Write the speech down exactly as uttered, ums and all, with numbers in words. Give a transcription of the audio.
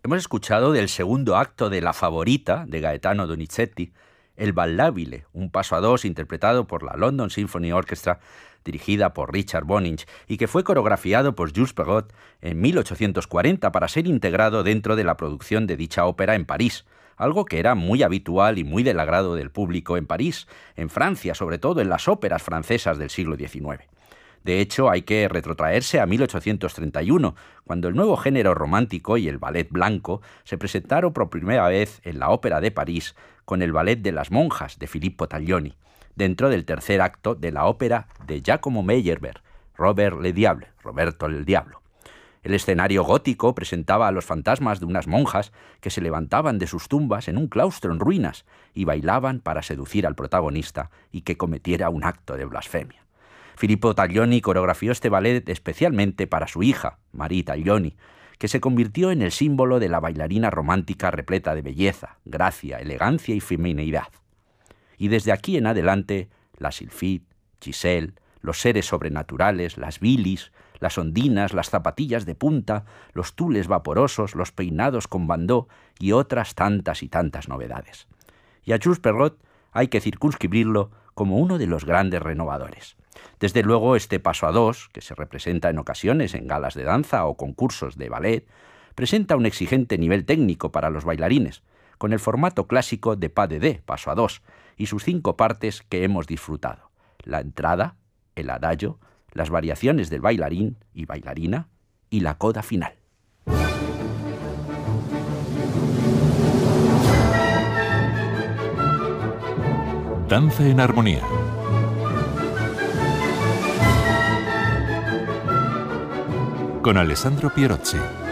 Hemos escuchado del segundo acto de La Favorita, de Gaetano Donizetti, El Ballabile, un paso a dos interpretado por la London Symphony Orchestra, dirigida por Richard Boninch, y que fue coreografiado por Jules Perrot en mil ochocientos cuarenta para ser integrado dentro de la producción de dicha ópera en París, algo que era muy habitual y muy del agrado del público en París, en Francia, sobre todo en las óperas francesas del siglo diecinueve. De hecho, hay que retrotraerse a mil ochocientos treinta y uno, cuando el nuevo género romántico y el ballet blanco se presentaron por primera vez en la Ópera de París con el Ballet de las Monjas de Filippo Taglioni, dentro del tercer acto de la ópera de Giacomo Meyerbeer, Robert le Diable, Roberto el Diablo. El escenario gótico presentaba a los fantasmas de unas monjas que se levantaban de sus tumbas en un claustro en ruinas y bailaban para seducir al protagonista y que cometiera un acto de blasfemia. Filippo Taglioni coreografió este ballet especialmente para su hija, Marie Taglioni, que se convirtió en el símbolo de la bailarina romántica repleta de belleza, gracia, elegancia y feminidad. Y desde aquí en adelante, la Sylphide, Giselle, los seres sobrenaturales, las bilis, las ondinas, las zapatillas de punta, los tules vaporosos, los peinados con bandó y otras tantas y tantas novedades. Y a Jules Perrot hay que circunscribirlo como uno de los grandes renovadores. Desde luego, este paso a dos, que se representa en ocasiones en galas de danza o concursos de ballet, presenta un exigente nivel técnico para los bailarines, con el formato clásico de pas de deux, paso a dos, y sus cinco partes que hemos disfrutado: la entrada, el adagio, las variaciones del bailarín y bailarina y la coda final. Danza en armonía. Con Alessandro Pierozzi.